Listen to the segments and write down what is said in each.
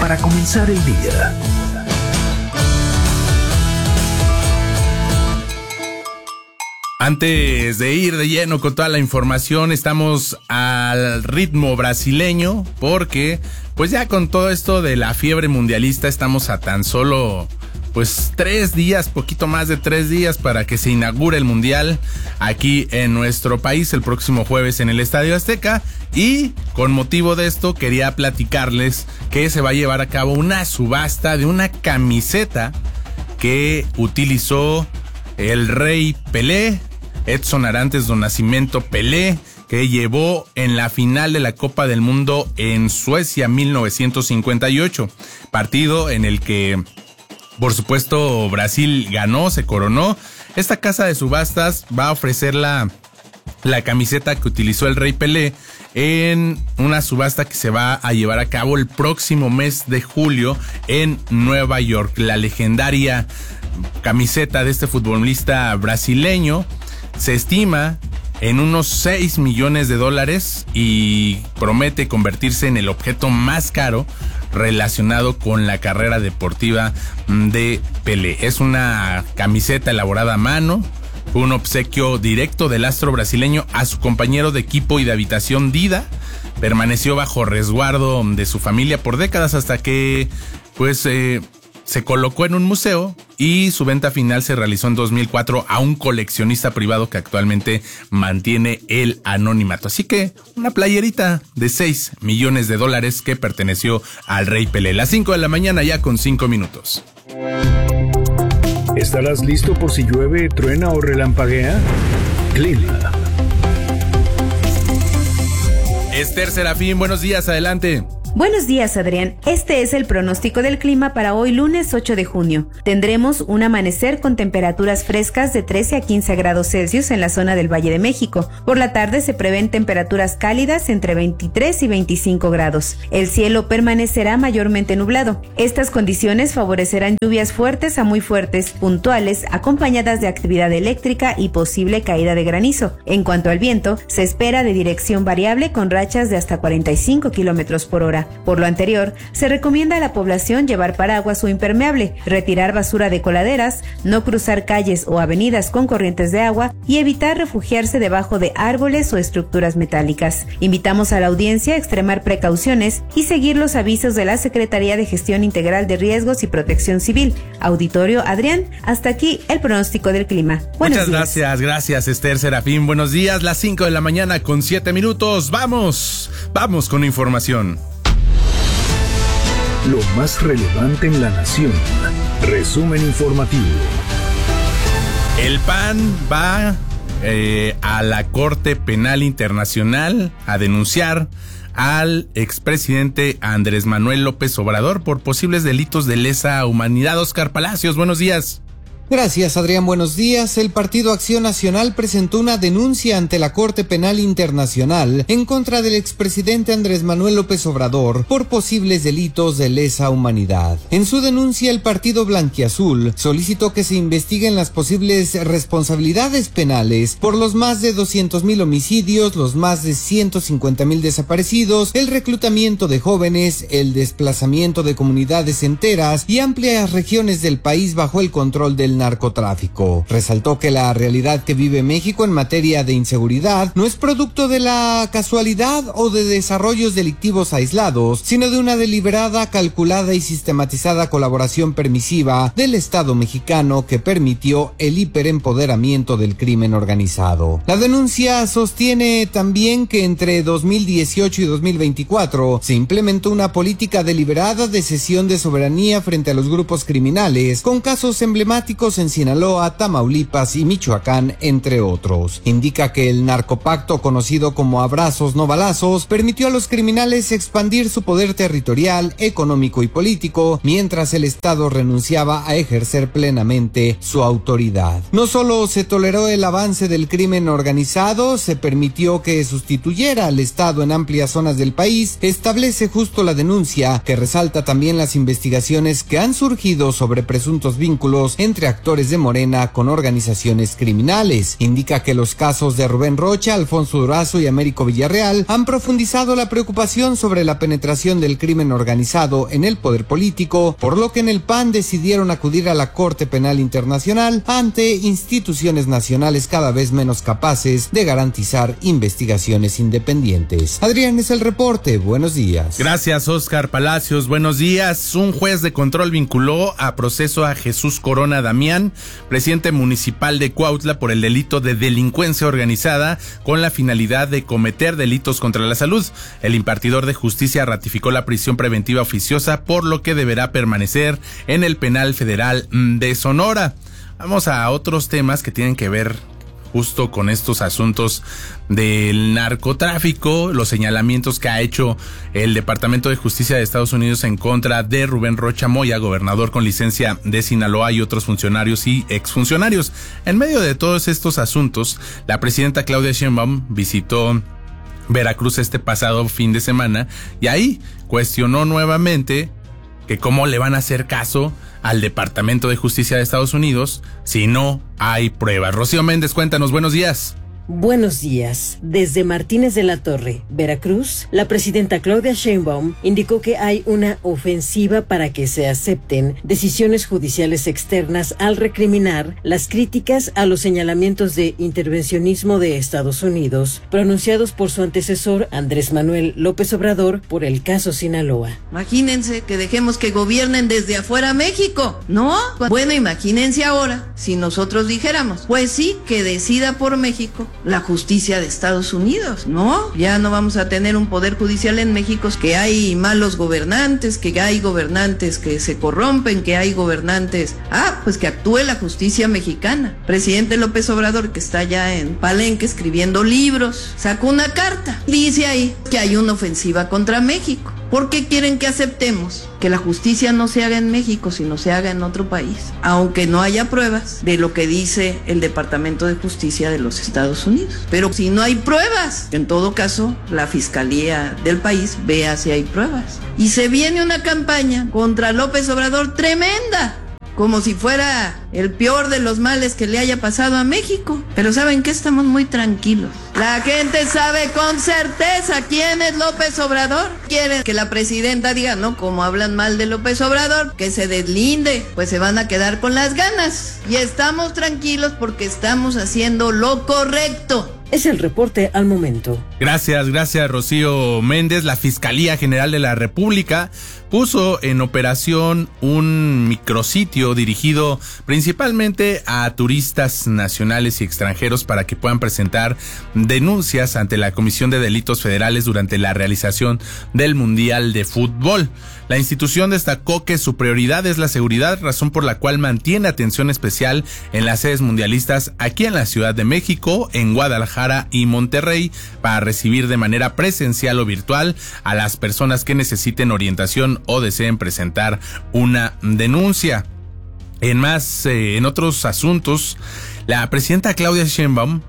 para comenzar el día. Antes de ir de lleno con toda la información, estamos al ritmo brasileño porque pues ya con todo esto de la fiebre mundialista estamos a tan solo 3 días, poquito más de 3 días para que se inaugure el mundial aquí en nuestro país el próximo jueves en el Estadio Azteca. Y con motivo de esto quería platicarles que se va a llevar a cabo una subasta de una camiseta que utilizó el Rey Pelé, Edson Arantes do Nascimento Pelé, que llevó en la final de la Copa del Mundo en Suecia 1958, partido en el que por supuesto Brasil ganó, se coronó. Esta casa de subastas va a ofrecer la camiseta que utilizó el Rey Pelé en una subasta que se va a llevar a cabo el próximo mes de julio en Nueva York. La legendaria camiseta de este futbolista brasileño se estima en unos $6 millones y promete convertirse en el objeto más caro relacionado con la carrera deportiva de Pelé. Es una camiseta elaborada a mano, un obsequio directo del astro brasileño a su compañero de equipo y de habitación Dida. Permaneció bajo resguardo de su familia por décadas hasta que se colocó en un museo y su venta final se realizó en 2004 a un coleccionista privado que actualmente mantiene el anonimato. Así que una playerita de $6 millones que perteneció al Rey Pelé. Las 5 de la mañana ya con 5 minutos. ¿Estarás listo por si llueve, truena o relampaguea? Clima. Esther Serafín, buenos días, adelante. Buenos días, Adrián. Este es el pronóstico del clima para hoy lunes 8 de junio. Tendremos un amanecer con temperaturas frescas de 13 a 15 grados Celsius en la zona del Valle de México. Por la tarde se prevén temperaturas cálidas entre 23 y 25 grados. El cielo permanecerá mayormente nublado. Estas condiciones favorecerán lluvias fuertes a muy fuertes, puntuales, acompañadas de actividad eléctrica y posible caída de granizo. En cuanto al viento, se espera de dirección variable con rachas de hasta 45 kilómetros por hora. Por lo anterior, se recomienda a la población llevar paraguas o impermeable, retirar basura de coladeras, no cruzar calles o avenidas con corrientes de agua y evitar refugiarse debajo de árboles o estructuras metálicas. Invitamos a la audiencia a extremar precauciones y seguir los avisos de la Secretaría de Gestión Integral de Riesgos y Protección Civil. Auditorio Adrián, hasta aquí el pronóstico del clima. Muchas gracias Esther Serafín. Buenos días, las 5 de la mañana con 7 minutos. Vamos con información. Lo más relevante en la nación. Resumen informativo. El PAN va a la Corte Penal Internacional a denunciar al expresidente Andrés Manuel López Obrador por posibles delitos de lesa humanidad. Oscar Palacios, buenos días. Gracias, Adrián. Buenos días. El Partido Acción Nacional presentó una denuncia ante la Corte Penal Internacional en contra del expresidente Andrés Manuel López Obrador por posibles delitos de lesa humanidad. En su denuncia, el partido blanquiazul solicitó que se investiguen las posibles responsabilidades penales por los más de 200,000 homicidios, los más de 150,000 desaparecidos, el reclutamiento de jóvenes, el desplazamiento de comunidades enteras y amplias regiones del país bajo el control del narcotráfico. Resaltó que la realidad que vive México en materia de inseguridad no es producto de la casualidad o de desarrollos delictivos aislados, sino de una deliberada, calculada y sistematizada colaboración permisiva del Estado mexicano que permitió el hiperempoderamiento del crimen organizado. La denuncia sostiene también que entre 2018 y 2024 se implementó una política deliberada de cesión de soberanía frente a los grupos criminales, con casos emblemáticos en Sinaloa, Tamaulipas y Michoacán, entre otros. Indica que el narcopacto, conocido como abrazos no balazos, permitió a los criminales expandir su poder territorial, económico y político, mientras el Estado renunciaba a ejercer plenamente su autoridad. No solo se toleró el avance del crimen organizado, se permitió que sustituyera al Estado en amplias zonas del país. Establece justo la denuncia, que resalta también las investigaciones que han surgido sobre presuntos vínculos entre actores de Morena con organizaciones criminales. Indica que los casos de Rubén Rocha, Alfonso Durazo y Américo Villarreal han profundizado la preocupación sobre la penetración del crimen organizado en el poder político, por lo que en el PAN decidieron acudir a la Corte Penal Internacional ante instituciones nacionales cada vez menos capaces de garantizar investigaciones independientes. Adrián, es el reporte. Buenos días. Gracias, Oscar Palacios. Buenos días. Un juez de control vinculó a proceso a Jesús Corona Damián, presidente municipal de Cuautla, por el delito de delincuencia organizada con la finalidad de cometer delitos contra la salud. El impartidor de justicia ratificó la prisión preventiva oficiosa, por lo que deberá permanecer en el Penal Federal de Sonora. Vamos a otros temas que tienen que ver justo con estos asuntos del narcotráfico, los señalamientos que ha hecho el Departamento de Justicia de Estados Unidos en contra de Rubén Rocha Moya, gobernador con licencia de Sinaloa, y otros funcionarios y exfuncionarios. En medio de todos estos asuntos, la presidenta Claudia Sheinbaum visitó Veracruz este pasado fin de semana y ahí cuestionó nuevamente que cómo le van a hacer caso al Departamento de Justicia de Estados Unidos si no hay pruebas. Rocío Méndez, cuéntanos, buenos días. Buenos días. Desde Martínez de la Torre, Veracruz, la presidenta Claudia Sheinbaum indicó que hay una ofensiva para que se acepten decisiones judiciales externas al recriminar las críticas a los señalamientos de intervencionismo de Estados Unidos pronunciados por su antecesor Andrés Manuel López Obrador por el caso Sinaloa. Imagínense que dejemos que gobiernen desde afuera México, ¿no? Bueno, imagínense ahora si nosotros dijéramos, pues sí, que decida por México la justicia de Estados Unidos, ¿no? Ya no vamos a tener un poder judicial en México, que hay malos gobernantes, que hay gobernantes que se corrompen, que hay gobernantes, pues que actúe la justicia mexicana. Presidente López Obrador, que está ya en Palenque escribiendo libros, sacó una carta, dice ahí que hay una ofensiva contra México. ¿Por qué quieren que aceptemos que la justicia no se haga en México, sino se haga en otro país? Aunque no haya pruebas de lo que dice el Departamento de Justicia de los Estados Unidos. Pero si no hay pruebas, en todo caso, la Fiscalía del país vea si hay pruebas. Y se viene una campaña contra López Obrador tremenda, como si fuera el peor de los males que le haya pasado a México. Pero ¿saben qué? Estamos muy tranquilos. La gente sabe con certeza quién es López Obrador. Quieren que la presidenta diga, no, como hablan mal de López Obrador, que se deslinde, pues se van a quedar con las ganas. Y estamos tranquilos porque estamos haciendo lo correcto. Es el reporte al momento. Gracias, Rocío Méndez. La Fiscalía General de la República puso en operación un micrositio dirigido principalmente a turistas nacionales y extranjeros para que puedan presentar denuncias ante la Comisión de Delitos Federales durante la realización del Mundial de Fútbol. La institución destacó que su prioridad es la seguridad, razón por la cual mantiene atención especial en las sedes mundialistas aquí en la Ciudad de México, en Guadalajara y Monterrey, para recibir de manera presencial o virtual a las personas que necesiten orientación o deseen presentar una denuncia. En otros asuntos, la presidenta Claudia Sheinbaum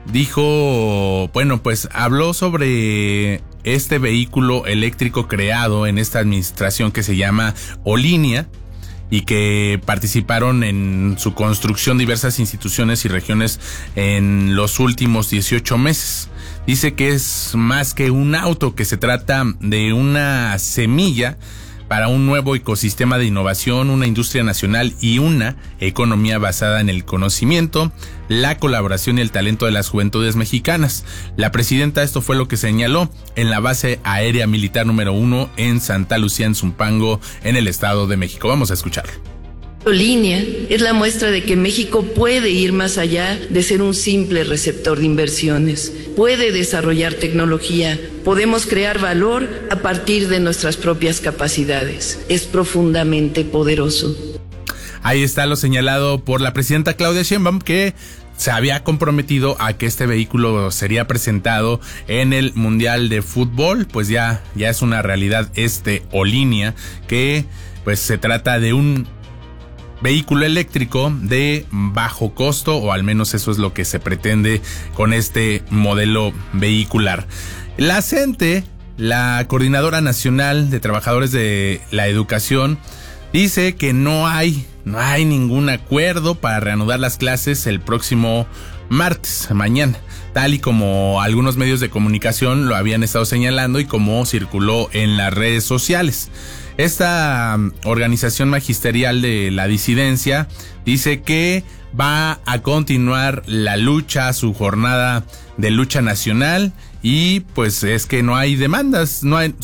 dijo, habló sobre este vehículo eléctrico creado en esta administración que se llama Olinia y que participaron en su construcción diversas instituciones y regiones en los últimos 18 meses. Dice que es más que un auto, que se trata de una semilla para un nuevo ecosistema de innovación, una industria nacional y una economía basada en el conocimiento, la colaboración y el talento de las juventudes mexicanas. La presidenta esto fue lo que señaló en la base aérea militar número 1 en Santa Lucía, en Zumpango, en el Estado de México. Vamos a escucharlo. Línea es la muestra de que México puede ir más allá de ser un simple receptor de inversiones, puede desarrollar tecnología, podemos crear valor a partir de nuestras propias capacidades. Es profundamente poderoso. Ahí está lo señalado por la presidenta Claudia Sheinbaum, que se había comprometido a que este vehículo sería presentado en el Mundial de Fútbol. Pues ya es una realidad Olinia, que pues se trata de un vehículo eléctrico de bajo costo, o al menos eso es lo que se pretende con este modelo vehicular. La CENTE, la Coordinadora Nacional de Trabajadores de la Educación, dice que no hay no hay ningún acuerdo para reanudar las clases el próximo martes, mañana, tal y como algunos medios de comunicación lo habían estado señalando y como circuló en las redes sociales. Esta organización magisterial de la disidencia dice que va a continuar la lucha, su jornada de lucha nacional, y pues es que no hay demandas, no hay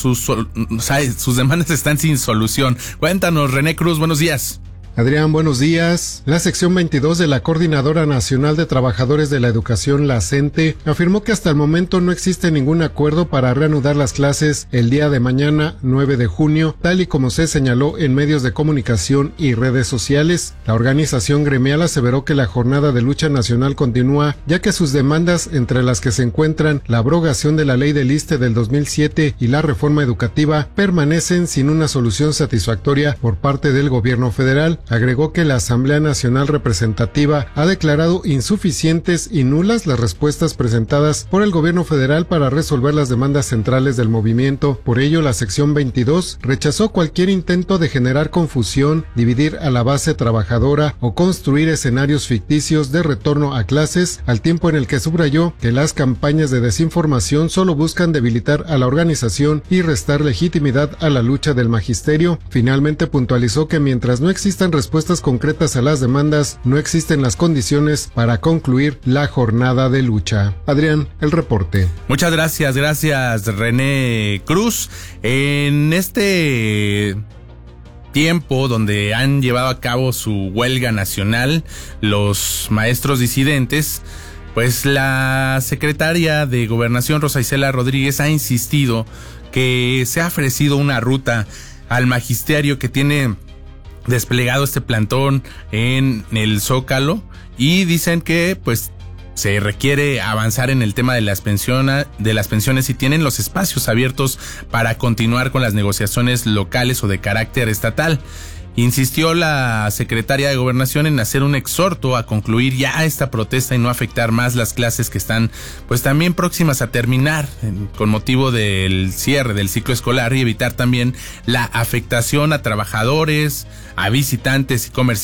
sus demandas están sin solución. Cuéntanos, René Cruz, buenos días. Adrián, buenos días. La sección 22 de la Coordinadora Nacional de Trabajadores de la Educación, la CENTE, afirmó que hasta el momento no existe ningún acuerdo para reanudar las clases el día de mañana, 9 de junio, tal y como se señaló en medios de comunicación y redes sociales. La organización gremial aseveró que la jornada de lucha nacional continúa, ya que sus demandas, entre las que se encuentran la abrogación de la ley del ISSSTE del 2007 y la reforma educativa, permanecen sin una solución satisfactoria por parte del gobierno federal. Agregó que la Asamblea Nacional Representativa ha declarado insuficientes y nulas las respuestas presentadas por el gobierno federal para resolver las demandas centrales del movimiento. Por ello, la sección 22 rechazó cualquier intento de generar confusión, dividir a la base trabajadora o construir escenarios ficticios de retorno a clases, al tiempo en el que subrayó que las campañas de desinformación solo buscan debilitar a la organización y restar legitimidad a la lucha del magisterio. Finalmente puntualizó que mientras no existan respuestas concretas a las demandas, no existen las condiciones para concluir la jornada de lucha. Adrián, el reporte. Muchas gracias René Cruz. En este tiempo donde han llevado a cabo su huelga nacional los maestros disidentes, pues la secretaria de Gobernación, Rosa Isela Rodríguez, ha insistido que se ha ofrecido una ruta al magisterio que tiene desplegado este plantón en el Zócalo, y dicen que pues se requiere avanzar en el tema de las pensiones y tienen los espacios abiertos para continuar con las negociaciones locales o de carácter estatal. Insistió la secretaria de Gobernación en hacer un exhorto a concluir ya esta protesta y no afectar más las clases que están pues también próximas a terminar con motivo del cierre del ciclo escolar, y evitar también la afectación a trabajadores, a visitantes y comerciantes